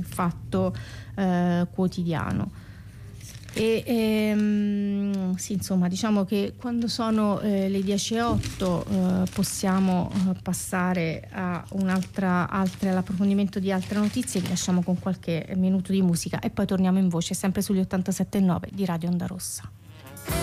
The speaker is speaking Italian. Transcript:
fatto quotidiano. Sì, insomma, diciamo che quando sono le 10:08 possiamo passare a all'approfondimento di altre notizie. Vi lasciamo con qualche minuto di musica e poi torniamo in voce sempre sugli 87.9 di Radio Onda Rossa.